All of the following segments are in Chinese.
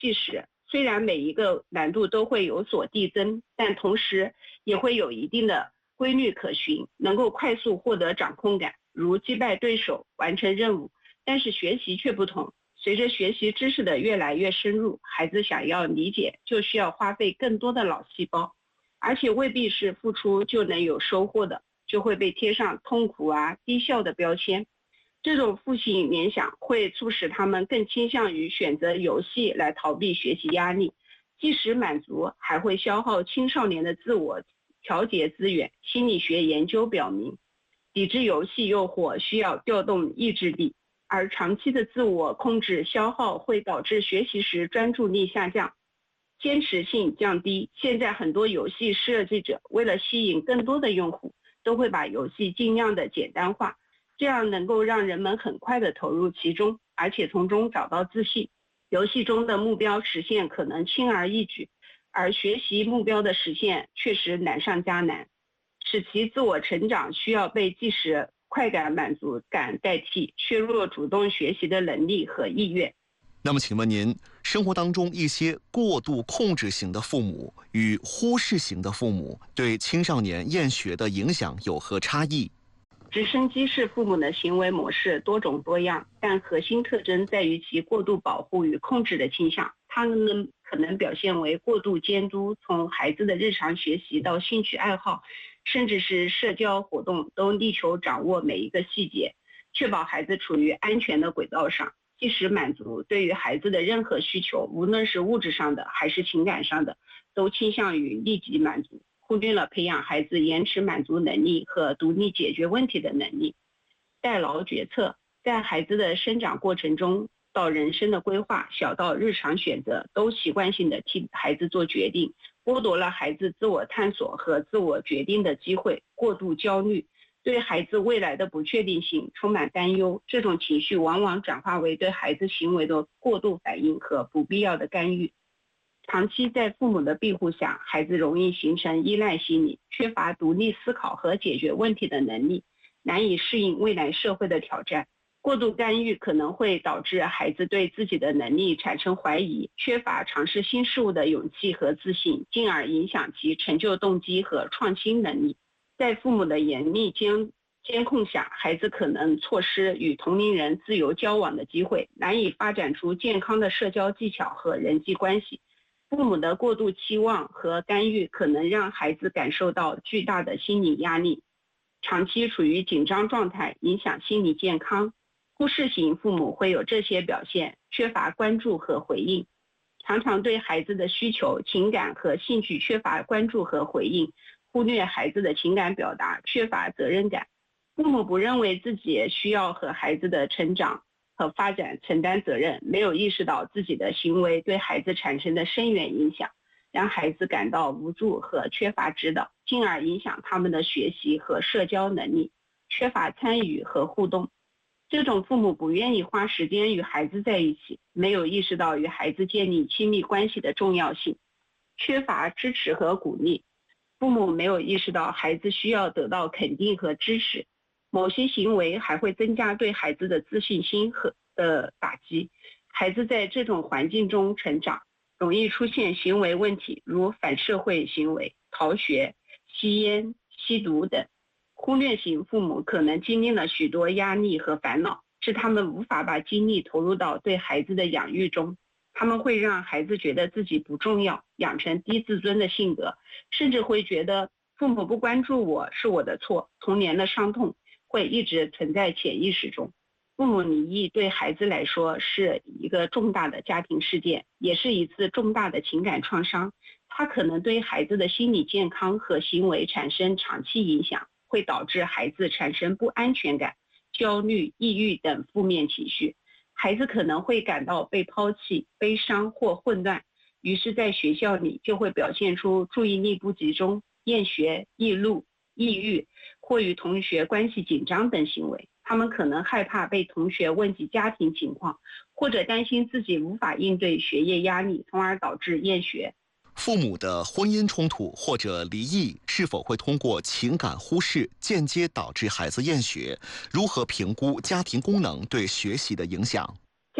计时，虽然每一个难度都会有所递增，但同时也会有一定的规律可循，能够快速获得掌控感，如击败对手、完成任务。但是学习却不同，随着学习知识的越来越深入，孩子想要理解就需要花费更多的脑细胞，而且未必是付出就能有收获的，就会被贴上痛苦啊、低效的标签。这种负性联想会促使他们更倾向于选择游戏来逃避学习压力，即使满足还会消耗青少年的自我调节资源。心理学研究表明，抵制游戏诱惑需要调动意志力，而长期的自我控制消耗会导致学习时专注力下降，坚持性降低。现在很多游戏设计者为了吸引更多的用户，都会把游戏尽量的简单化，这样能够让人们很快的投入其中，而且从中找到自信。游戏中的目标实现可能轻而易举，而学习目标的实现确实难上加难，使其自我成长需要被即时快感满足感代替，削弱主动学习的能力和意愿。 那么请问您，生活当中一些过度控制型的父母与忽视型的父母对青少年厌学的影响有何差异？ 直升机式父母的行为模式多种多样，但核心特征在于其过度保护与控制的倾向。它们可能表现为过度监督，从孩子的日常学习到兴趣爱好，甚至是社交活动，都力求掌握每一个细节，确保孩子处于安全的轨道上。即使满足对于孩子的任何需求，无论是物质上的还是情感上的，都倾向于立即满足，忽略了培养孩子延迟满足能力和独立解决问题的能力。代劳决策，在孩子的生长过程中，到人生的规划，小到日常选择，都习惯性的替孩子做决定，剥夺了孩子自我探索和自我决定的机会。过度焦虑，对孩子未来的不确定性充满担忧，这种情绪往往转化为对孩子行为的过度反应和不必要的干预。长期在父母的庇护下，孩子容易形成依赖心理，缺乏独立思考和解决问题的能力，难以适应未来社会的挑战。过度干预可能会导致孩子对自己的能力产生怀疑，缺乏尝试新事物的勇气和自信，进而影响其成就动机和创新能力。在父母的严厉监控下，孩子可能错失与同龄人自由交往的机会，难以发展出健康的社交技巧和人际关系。父母的过度期望和干预可能让孩子感受到巨大的心理压力，长期处于紧张状态，影响心理健康。忽视型父母会有这些表现，缺乏关注和回应，常常对孩子的需求、情感和兴趣缺乏关注和回应，忽略孩子的情感表达，缺乏责任感。父母不认为自己需要和孩子的成长和发展承担责任，没有意识到自己的行为对孩子产生的深远影响，让孩子感到无助和缺乏指导，进而影响他们的学习和社交能力，缺乏参与和互动。这种父母不愿意花时间与孩子在一起，没有意识到与孩子建立亲密关系的重要性，缺乏支持和鼓励。父母没有意识到孩子需要得到肯定和支持，某些行为还会增加对孩子的自信心和的打击。孩子在这种环境中成长，容易出现行为问题，如反社会行为、逃学、吸烟、吸毒等。忽略型父母可能经历了许多压力和烦恼，使他们无法把精力投入到对孩子的养育中。他们会让孩子觉得自己不重要，养成低自尊的性格，甚至会觉得父母不关注我是我的错。童年的伤痛会一直存在潜意识中。父母离异对孩子来说是一个重大的家庭事件，也是一次重大的情感创伤。它可能对孩子的心理健康和行为产生长期影响，会导致孩子产生不安全感、焦虑、抑郁等负面情绪。孩子可能会感到被抛弃、悲伤或混乱，于是在学校里就会表现出注意力不集中、厌学、易怒、抑郁或与同学关系紧张等行为。他们可能害怕被同学问及家庭情况，或者担心自己无法应对学业压力，从而导致厌学。 父母的婚姻冲突或者离异是否会通过情感忽视间接导致孩子厌学？如何评估家庭功能对学习的影响？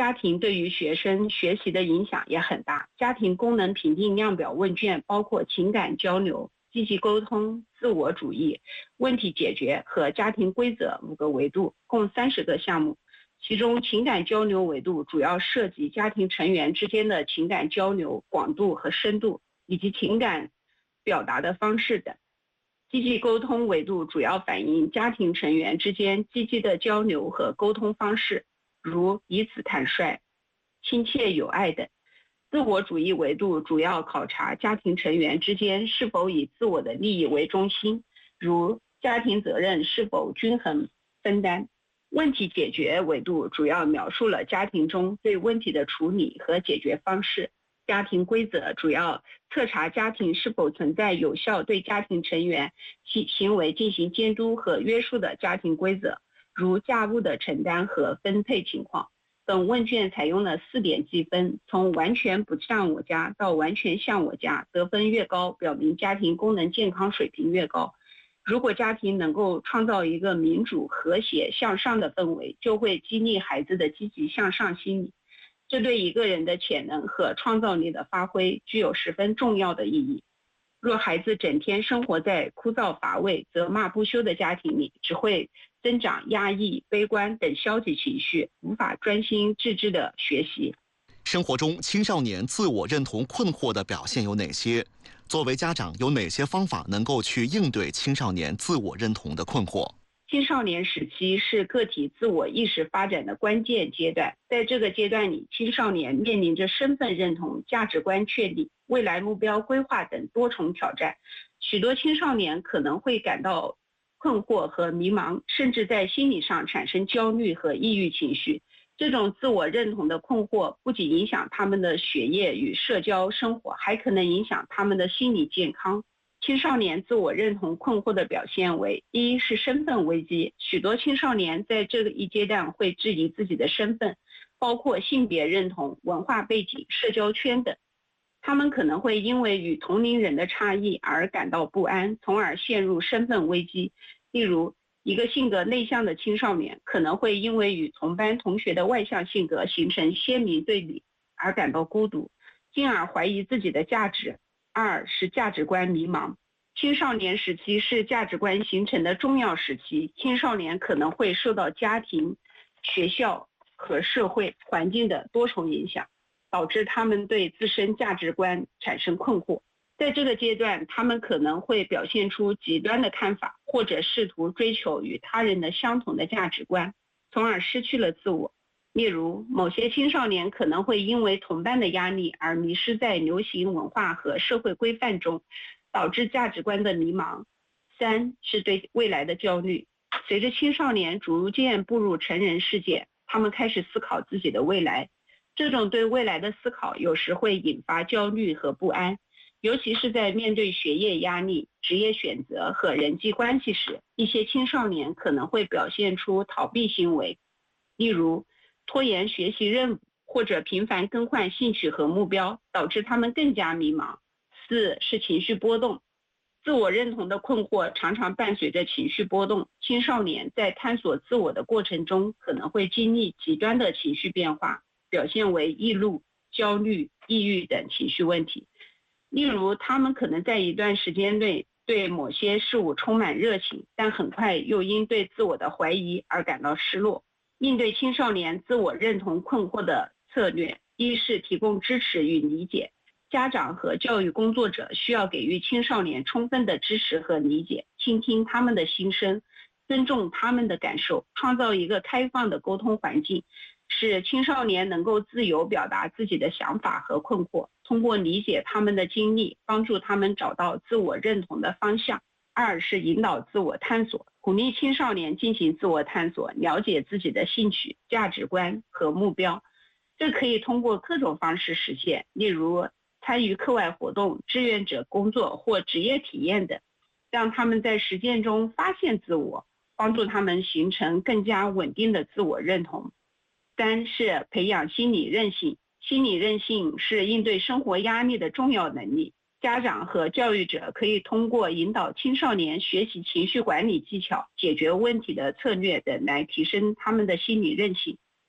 家庭对于学生学习的影响也很大。家庭功能评定量表问卷包括情感交流、积极沟通、自我主义、问题解决和家庭规则5个维度，共30个项目。其中情感交流维度主要涉及家庭成员之间的情感交流广度和深度，以及情感表达的方式等。积极沟通维度主要反映家庭成员之间积极的交流和沟通方式，如彼此坦率、亲切友爱等。自我主义维度主要考察家庭成员之间是否以自我的利益为中心，如家庭责任是否均衡分担。问题解决维度主要描述了家庭中对问题的处理和解决方式。家庭规则主要测查家庭是否存在有效对家庭成员行为进行监督和约束的家庭规则，如家务的承担和分配情况。本问卷采用了4点计分，从完全不像我家到完全像我家，得分越高，表明家庭功能健康水平越高。如果家庭能够创造一个民主、和谐、向上的氛围，就会激励孩子的积极向上心理。这对一个人的潜能和创造力的发挥具有十分重要的意义。若孩子整天生活在枯燥乏味、责骂不休的家庭里，只会增长压抑、悲观等消极情绪，无法专心致志地学习。 生活中青少年自我认同困惑的表现有哪些？作为家长，有哪些方法能够去应对青少年自我认同的困惑？ 青少年时期是个体自我意识发展的关键阶段，在这个阶段里，青少年面临着身份认同、价值观确立、未来目标规划等多重挑战。许多青少年可能会感到困惑和迷茫，甚至在心理上产生焦虑和抑郁情绪。这种自我认同的困惑不仅影响他们的学业与社交生活，还可能影响他们的心理健康。青少年自我认同困惑的表现为：一是身份危机，许多青少年在这一阶段会质疑自己的身份，包括性别认同、文化背景、社交圈等。他们可能会因为与同龄人的差异而感到不安，从而陷入身份危机。例如，一个性格内向的青少年可能会因为与同班同学的外向性格形成鲜明对比而感到孤独，进而怀疑自己的价值。二是价值观迷茫。青少年时期是价值观形成的重要时期，青少年可能会受到家庭、学校和社会环境的多重影响，导致他们对自身价值观产生困惑。在这个阶段，他们可能会表现出极端的看法，或者试图追求与他人的相同的价值观，从而失去了自我。例如，某些青少年可能会因为同伴的压力而迷失在流行文化和社会规范中，导致价值观的迷茫。三是对未来的焦虑。随着青少年逐渐步入成人世界，他们开始思考自己的未来。这种对未来的思考有时会引发焦虑和不安，尤其是在面对学业压力、职业选择和人际关系时，一些青少年可能会表现出逃避行为，例如拖延学习任务，或者频繁更换兴趣和目标，导致他们更加迷茫。四是情绪波动。自我认同的困惑常常伴随着情绪波动，青少年在探索自我的过程中可能会经历极端的情绪变化，表现为易怒、焦虑、抑郁等情绪问题。例如，他们可能在一段时间内对某些事物充满热情，但很快又因对自我的怀疑而感到失落。应对青少年自我认同困惑的策略，一是提供支持与理解。家长和教育工作者需要给予青少年充分的支持和理解，倾听他们的心声，尊重他们的感受，创造一个开放的沟通环境，使青少年能够自由表达自己的想法和困惑，通过理解他们的经历，帮助他们找到自我认同的方向。二是引导自我探索，鼓励青少年进行自我探索，了解自己的兴趣、价值观和目标。这可以通过各种方式实现，例如参与课外活动、志愿者工作或职业体验等，让他们在实践中发现自我，帮助他们形成更加稳定的自我认同。三是培养心理韧性。心理韧性是应对生活压力的重要能力。家长和教育者可以通过引导青少年学习情绪管理技巧、解决问题的策略等来提升他们的心理韧性。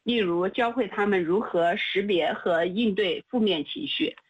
例如教会他们如何识别和应对负面情绪，